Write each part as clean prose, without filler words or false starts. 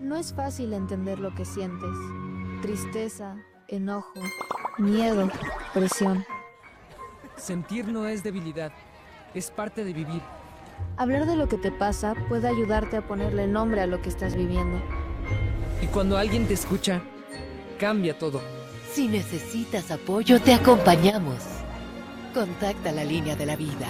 No es fácil entender lo que sientes. Tristeza, enojo, miedo, presión. Sentir no es debilidad, es parte de vivir. Hablar de lo que te pasa puede ayudarte a ponerle nombre a lo que estás viviendo. Y cuando alguien te escucha, cambia todo. Si necesitas apoyo, te acompañamos. Contacta la línea de la vida.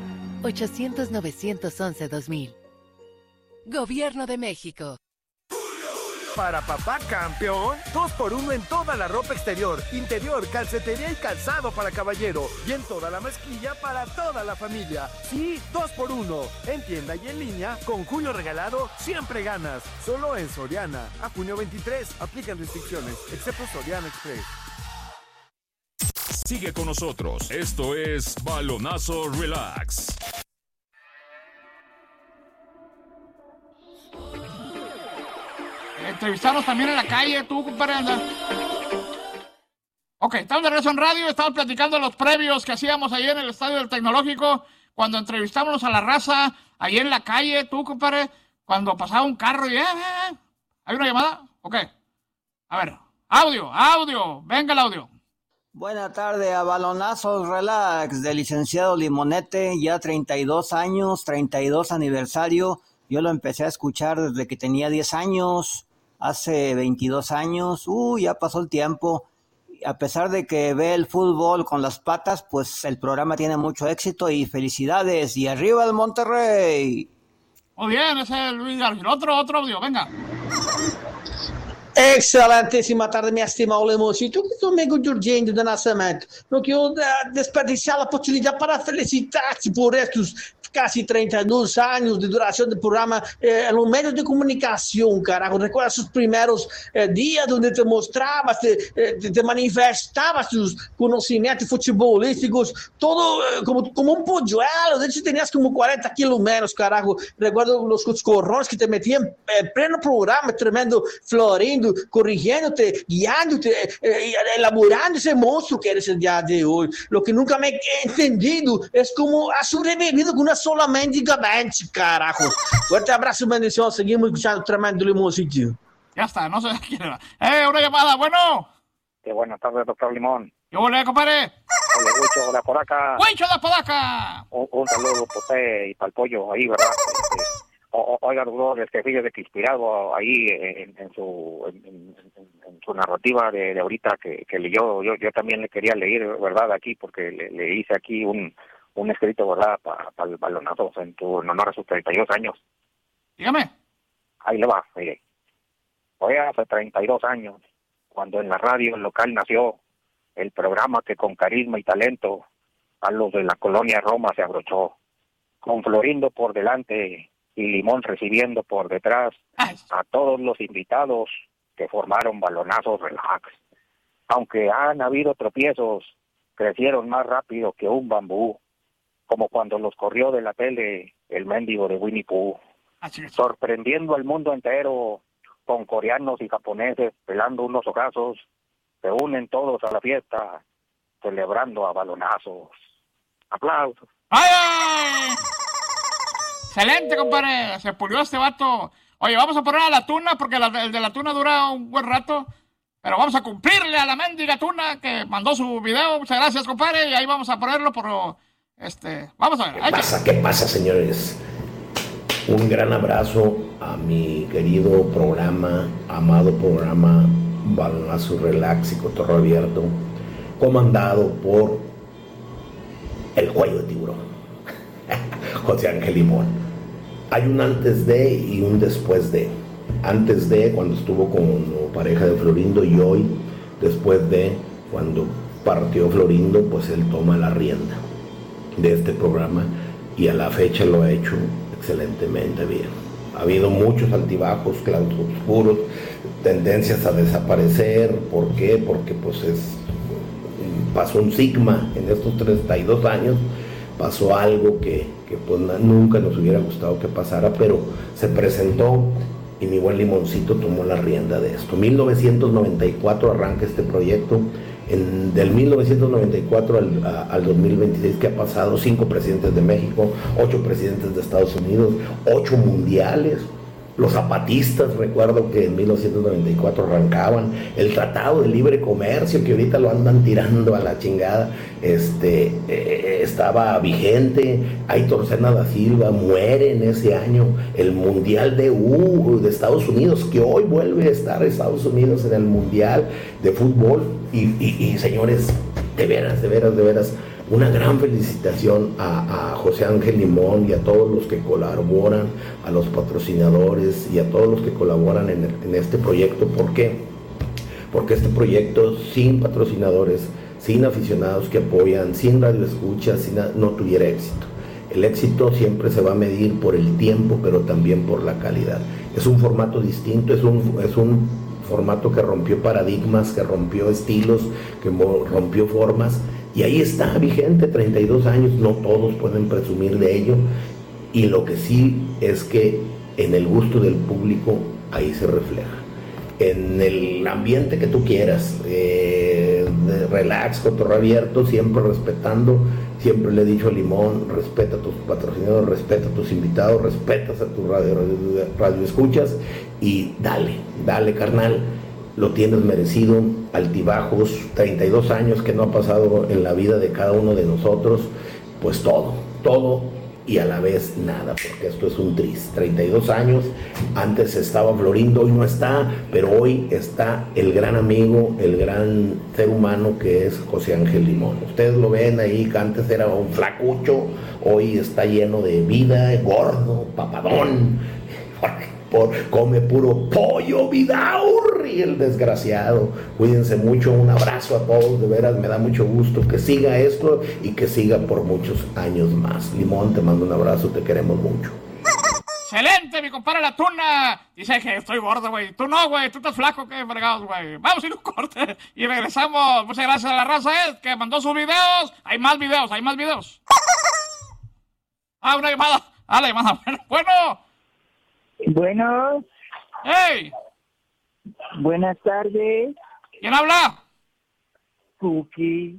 800-911-2000. Gobierno de México. Para papá campeón, 2x1 en toda la ropa exterior, interior, calcetería y calzado para caballero. Y en toda la mezclilla para toda la familia. Sí, 2x1. En tienda y en línea, con Julio Regalado, siempre ganas. Solo en Soriana. A junio 23, aplican restricciones, excepto Soriana Express. Sigue con nosotros. Esto es Balonazo Relax. Entrevistarnos también en la calle, tú, compadre, anda. Ok, estamos de regreso en radio, estamos platicando los previos que hacíamos ahí en el Estadio del Tecnológico, cuando entrevistábamos a la raza, ahí en la calle, tú, compadre, cuando pasaba un carro y... ¿Hay una llamada? Ok. A ver, audio, venga el audio. Buena tarde, a Balonazos Relax, del licenciado Limonete, ya 32 años, 32 aniversario. Yo lo empecé a escuchar desde que tenía 10 años, hace 22 años. Ya pasó el tiempo. A pesar de que ve el fútbol con las patas, pues el programa tiene mucho éxito y felicidades. ¡Y arriba el Monterrey! Muy bien, ese es Luis García. Otro audio, venga. Excelentíssima tarde, minha estimada Lemoncito. Eu estou meio urgente do nascimento. Não quero desperdiciar a oportunidade para felicitar-te por estes casi 32 años de duración del programa en los medios de comunicación, carajo. ¿Recuerdas sus primeros días donde te mostrabas, te manifestabas tus conocimientos futbolísticos, todo como un polluelo? De hecho, tenías como 40 kilos menos, carajo. Recuerdo los coscorrones que te metían en pleno programa, tremendo Florindo, corrigiéndote, guiándote, elaborando ese monstruo que eres el día de hoy. Lo que nunca me he entendido es cómo has sobrevivido con una sola mendigamente, carajo. Fuerte abrazo, bendición. Seguimos escuchando tremendo Limoncito. Ya está, no sé quién era. Una llamada, bueno. Qué buenas tardes, doctor Limón. ¿Qué volé, compadre? Hola, Huicho de Apodaca. ¡Huicho de Apodaca! Un saludo para usted y para el pollo ahí, ¿verdad? Oiga, doctor, fíjese que inspirado ahí en su narrativa de ahorita que leyó, yo también le quería leer, ¿verdad? Aquí, porque le hice aquí un escrito, ¿verdad? Para el balonazo en honor a sus 32 años. Dígame. Ahí le va, mire. Hoy hace 32 años, cuando en la radio local nació el programa que con carisma y talento a los de la colonia Roma se abrochó, con Florindo por delante y Limón recibiendo por detrás a todos los invitados que formaron Balonazos Relax. Aunque han habido tropiezos, crecieron más rápido que un bambú, como cuando los corrió de la tele el mendigo de Winnie Pooh, sorprendiendo al mundo entero con coreanos y japoneses pelando unos ojazos. Se unen todos a la fiesta, celebrando a balonazos. ¡Aplausos! ¡Ay! Excelente, compadre. Se pulió este vato. Oye, vamos a poner a la tuna, porque el de la tuna dura un buen rato. Pero vamos a cumplirle a la mendiga tuna que mandó su video. Muchas gracias, compadre. Y ahí vamos a ponerlo por... vamos a ver. ¿Qué pasa, señores? Un gran abrazo a mi querido programa, amado programa Balonazo Relax y Cotorreo Abierto, comandado por el cuello de tiburón, José Ángel Limón. Hay un antes de y un después de. Antes de cuando estuvo como pareja de Florindo, y hoy, después de cuando partió Florindo, pues él toma la rienda de este programa y a la fecha lo ha hecho excelentemente bien. Ha habido muchos altibajos, claros oscuros, tendencias a desaparecer. ¿Por qué? Porque pues pasó un sigma en estos 32 años, pasó algo que pues nunca nos hubiera gustado que pasara, pero se presentó y mi buen Limoncito tomó la rienda de esto. 1994 arranca este proyecto. Del 1994 al 2026, que ha pasado 5 presidentes de México, 8 presidentes de Estados Unidos, 8 mundiales, Los zapatistas, recuerdo que en 1994 arrancaban, el Tratado de Libre Comercio, que ahorita lo andan tirando a la chingada, estaba vigente. Aitor Senna da Silva muere en ese año, el Mundial de Estados Unidos, que hoy vuelve a estar Estados Unidos en el Mundial de Fútbol, y señores, de veras, una gran felicitación a José Ángel Limón y a todos los que colaboran, a los patrocinadores y a todos los que colaboran en este proyecto. ¿Por qué? Porque este proyecto, sin patrocinadores, sin aficionados que apoyan, sin radioescuchas, no tuviera éxito. El éxito siempre se va a medir por el tiempo, pero también por la calidad. Es un formato distinto, es un formato que rompió paradigmas, que rompió estilos, que rompió formas. Y ahí está vigente, 32 años, no todos pueden presumir de ello, y lo que sí es que en el gusto del público ahí se refleja. En el ambiente que tú quieras, de relax, cotorreo abierto, siempre respetando, siempre le he dicho a Limón, respeta a tus patrocinadores, respeta a tus invitados, respetas a tus radio escuchas, y dale carnal. Lo tienes merecido, altibajos, 32 años que no ha pasado en la vida de cada uno de nosotros, pues todo y a la vez nada, porque esto es un tris. 32 años, antes estaba Florindo, hoy no está, pero hoy está el gran amigo, el gran ser humano que es José Ángel Limón. Ustedes lo ven ahí, que antes era un flacucho, hoy está lleno de vida, gordo, papadón, come puro pollo Vidaurri, el desgraciado. Cuídense mucho, un abrazo a todos, de veras me da mucho gusto que siga esto y que siga por muchos años más. Limón, te mando un abrazo, te queremos mucho. ¡Excelente, mi compadre La Tuna! Dice que estoy gordo, güey. Tú no, güey, tú estás flaco, qué fregados, güey. Vamos a ir a un corte y regresamos. Muchas gracias a la raza que mandó sus videos. Hay más videos. Una llamada. La llamada. Bueno. Bueno. ¡Hey! Buenas tardes. ¿Quién habla? Cookies.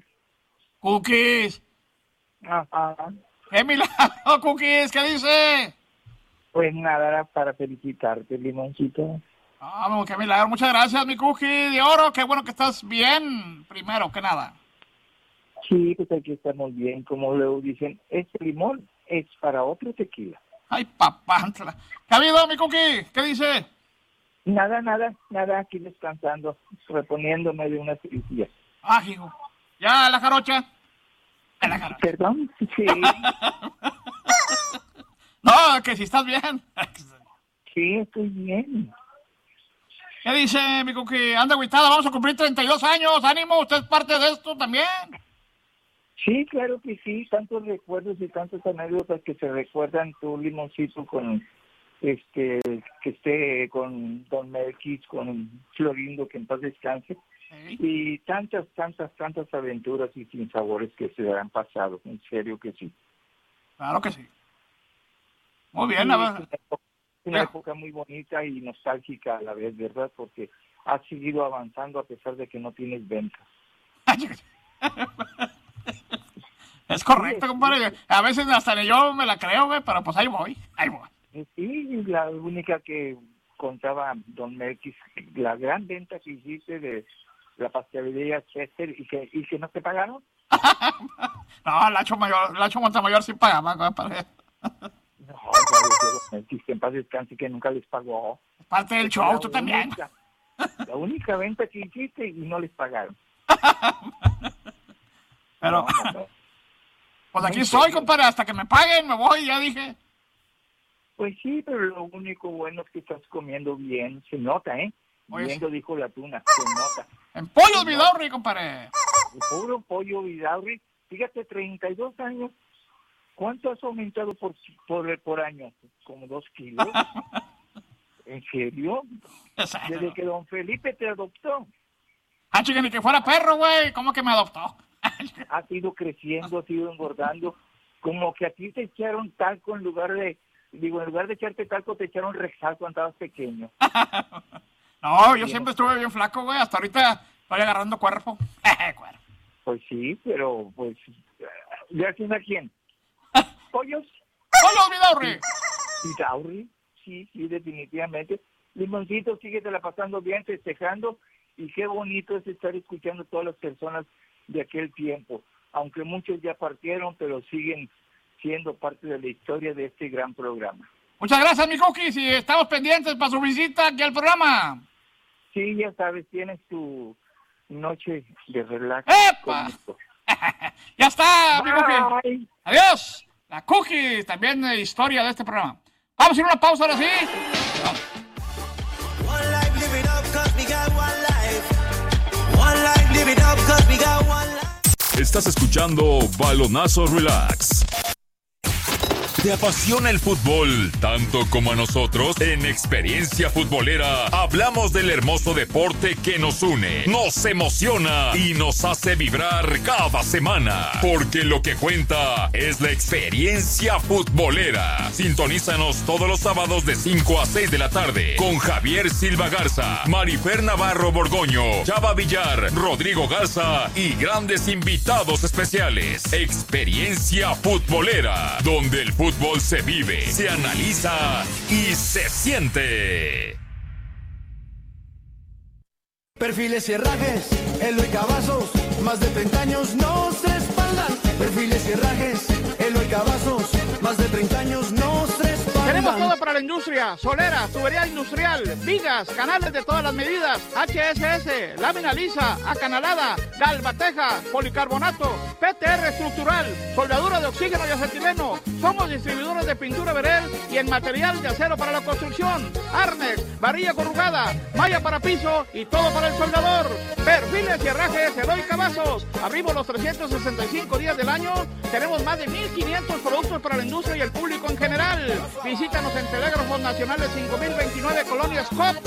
Ajá. ¡Qué milagro, Cookies! ¿Qué dice? Pues nada, era para felicitarte, Limoncito. Vamos, qué milagro. Muchas gracias, mi Cookie de oro. Qué bueno que estás bien, primero que nada. Sí, pues aquí estamos bien. Como luego dicen, este limón es para otro tequila. Ay, papá. ¿Qué ha habido, mi Cookie? ¿Qué dice? Nada, aquí descansando, reponiéndome de una cirugía. Hijo. ¿Ya la jarocha? ¿Perdón? Sí. No, que si estás bien. Sí, estoy bien. ¿Qué dice, mi Cookie? Anda agüitada, vamos a cumplir 32 años. ¡Ánimo! ¿Usted es parte de esto también? Sí, claro que sí. Tantos recuerdos y tantas anécdotas que se recuerdan, tu Limoncito, con que esté con Don Melquis, con Florindo, que en paz descanse. ¿Sí? Y tantas aventuras y sinsabores que se han pasado. En serio que sí. Claro que sí. Muy bien, una época muy bonita y nostálgica a la vez, ¿verdad? Porque has seguido avanzando a pesar de que no tienes ventas. Es correcto, compadre. A veces hasta yo me la creo, güey, pero pues ahí voy. Sí, la única que contaba Don Melquis, la gran venta que hiciste de la pastelería Chester y que no te pagaron. No, Lacho Montemayor sí pagaba, compadre. No, que en paz descanse, que nunca les pagó. Es parte del show, tú también. La única venta que hiciste y no les pagaron. Pero, pues aquí estoy, compadre, hasta que me paguen, me voy, ya dije. Pues sí, pero lo único bueno es que estás comiendo bien, se nota, ¿eh? Bien lo dijo La Tuna, se nota. En pollo Vidaurri, compadre. El puro pollo Vidaurri, fíjate, 32 años. ¿Cuánto has aumentado por año? ¿Como 2 kilos? ¿En serio? Desde que don Felipe te adoptó. Chica, ni que fuera perro, güey. ¿Cómo que me adoptó? Has ido creciendo, has ido engordando. Como que a ti te echaron talco en lugar de echarte talco, te echaron Rexal cuando estabas pequeño. No, yo siempre estuve bien flaco, güey. Hasta ahorita estoy agarrando cuerpo. Pues sí, pero pues... ¿Gracias a quién? ¿Pollos? ¡Pollos Vidaurri! ¿Vidaurri? sí, definitivamente. Limoncito, síguetela pasando bien, festejando, y qué bonito es estar escuchando a todas las personas de aquel tiempo, aunque muchos ya partieron, pero siguen siendo parte de la historia de este gran programa. Muchas gracias, mi Cookies, y estamos pendientes para su visita aquí al programa. Sí, ya sabes, tienes tu noche de relax. ¡Epa! Ya está, mi Cookie. Adiós. La Cookie, también historia de este programa. Vamos a ir a una pausa ahora sí. Vamos. Estás escuchando Balonazo Relax. ¿Te apasiona el fútbol tanto como a nosotros? En Experiencia Futbolera hablamos del hermoso deporte que nos une, nos emociona y nos hace vibrar cada semana. Porque lo que cuenta es la experiencia futbolera. Sintonízanos todos los sábados de 5 a 6 de la tarde con Javier Silva Garza, Marifer Navarro Borgoño, Chava Villar, Rodrigo Garza y grandes invitados especiales. Experiencia Futbolera, donde el fútbol se vive, se analiza y se siente. Perfiles y herrajes, Eloy Cavazos, más de 30 años nos respaldan. Perfiles y herrajes, Eloy Cavazos, más de 30 años nos respaldan. Tenemos todo para la industria: solera, tubería industrial, vigas, canales de todas las medidas, HSS, lámina lisa, acanalada, galvateja, policarbonato, PTR estructural, soldadura de oxígeno y acetileno. Somos distribuidores de pintura Verel y en material de acero para la construcción, Arnex, varilla corrugada, malla para piso y todo para el soldador. Perfiles y herrajes Eloy Cavazos. Abrimos los 365 días del año. Tenemos más de 1,500 productos para la industria y el público en general. Visítanos en Telégrafos Nacionales 5029, Colonia Scott.